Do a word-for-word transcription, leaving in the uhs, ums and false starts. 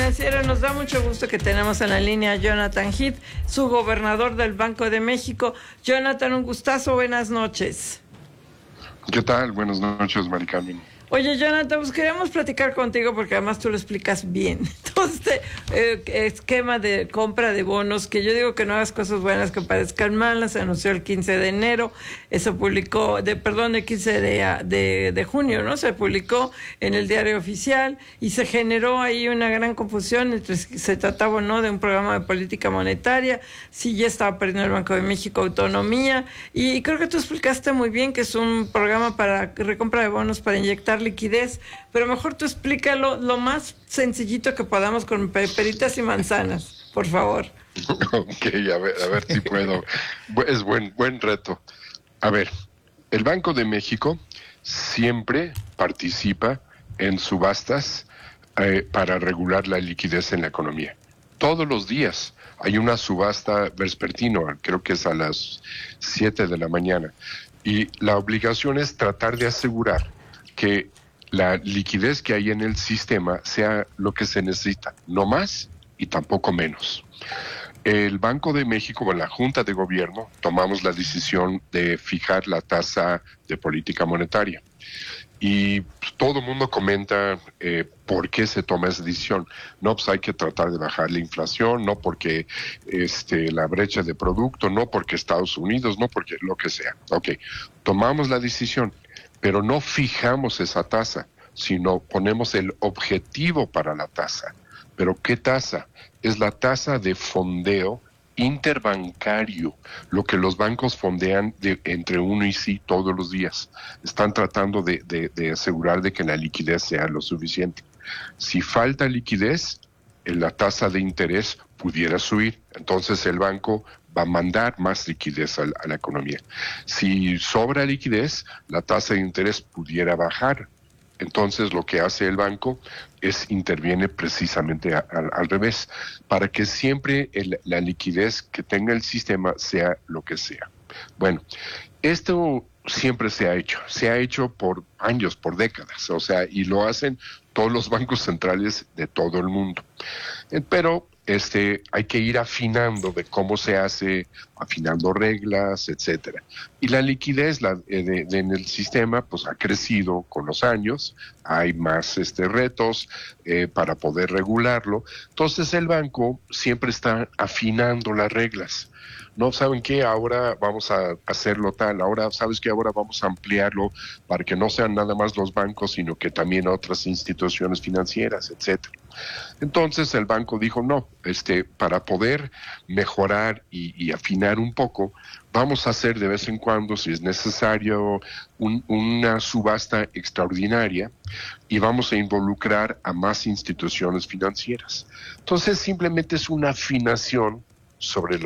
Financiero. Nos da mucho gusto que tenemos en la línea a Jonathan Heath, su gobernador del Banco de México. Jonathan, un gustazo, buenas noches. ¿Qué tal? Buenas noches, Mari Carmen. Oye, Jonathan, pues queríamos platicar contigo porque además tú lo explicas bien. Todo este eh, esquema de compra de bonos, que yo digo que no hagas cosas buenas que parezcan malas, se anunció el quince de enero, eso publicó, de perdón, el quince de, de, de junio, ¿no? Se publicó en el diario oficial y se generó ahí una gran confusión entre si se trataba o no de un programa de política monetaria, si ya estaba perdiendo el Banco de México autonomía, y creo que tú explicaste muy bien que es un programa para recompra de bonos para inyectar liquidez, pero mejor tú explícalo lo más sencillito que podamos con peritas y manzanas, por favor. Ok, a ver, a ver si puedo. Es buen, buen reto. A ver, el Banco de México siempre participa en subastas eh, para regular la liquidez en la economía. Todos los días hay una subasta vespertino, creo que es a las siete de la mañana, y la obligación es tratar de asegurar que la liquidez que hay en el sistema sea lo que se necesita, no más y tampoco menos. El Banco de México, o la Junta de Gobierno, tomamos la decisión de fijar la tasa de política monetaria. Y todo el mundo comenta eh, por qué se toma esa decisión. No, pues hay que tratar de bajar la inflación, no porque este, la brecha de producto, no porque Estados Unidos, no porque lo que sea. Ok, tomamos la decisión, pero no fijamos esa tasa, sino ponemos el objetivo para la tasa. ¿Pero qué tasa? Es la tasa de fondeo interbancario, lo que los bancos fondean de, entre uno y sí todos los días. Están tratando de, de, de asegurar de que la liquidez sea lo suficiente. Si falta liquidez, la tasa de interés pudiera subir, entonces el banco va a mandar más liquidez a, a la economía. Si sobra liquidez, la tasa de interés pudiera bajar. Entonces lo que hace el banco es interviene precisamente a, a, al revés, para que siempre el, la liquidez que tenga el sistema sea lo que sea. Bueno, esto siempre se ha hecho, se ha hecho por años, por décadas, o sea, y lo hacen todos los bancos centrales de todo el mundo. Pero este, hay que ir afinando de cómo se hace, afinando reglas, etcétera. Y la liquidez la, de, de, en el sistema pues ha crecido con los años, hay más este, retos eh, para poder regularlo. Entonces el banco siempre está afinando las reglas. No, ¿saben qué? Ahora vamos a hacerlo tal, ahora, ¿sabes qué? Ahora vamos a ampliarlo para que no sean nada más los bancos, sino que también otras instituciones financieras, etcétera. Entonces el banco dijo, no, este, para poder mejorar y, y afinar un poco, vamos a hacer de vez en cuando, si es necesario, un, una subasta extraordinaria y vamos a involucrar a más instituciones financieras. Entonces simplemente es una afinación sobre la